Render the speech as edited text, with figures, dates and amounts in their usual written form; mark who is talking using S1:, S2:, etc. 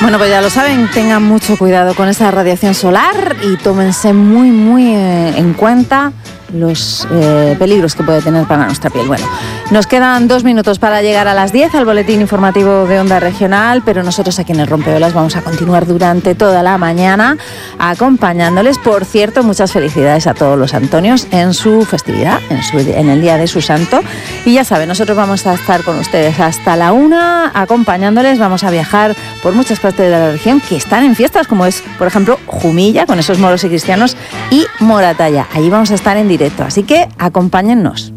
S1: Bueno, pues ya lo saben, tengan mucho cuidado con esa radiación solar y tómense muy en cuenta los peligros que puede tener para nuestra piel. Bueno, nos quedan 2 minutos para llegar a las 10 al boletín informativo de Onda Regional, pero nosotros aquí en el Rompeolas vamos a continuar durante toda la mañana acompañándoles. Por cierto, muchas felicidades a todos los Antonios en su festividad, en el día de su santo. Y ya saben, nosotros vamos a estar con ustedes hasta la 1 acompañándoles. Vamos a viajar por muchas partes de la región que están en fiestas, como es, por ejemplo, Jumilla, con esos moros y cristianos, y Moratalla. Allí vamos a estar en directo, así que acompáñennos.